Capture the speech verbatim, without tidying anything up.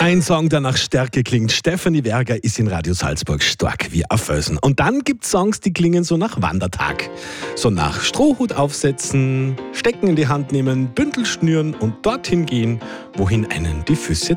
Ein Song, der nach Stärke klingt. Stefanie Werger ist in Radio Salzburg stark wie ein Felsen. Und dann gibt es Songs, die klingen so nach Wandertag. So nach Strohhut aufsetzen, Stecken in die Hand nehmen, Bündel schnüren und dorthin gehen, wohin einen die Füße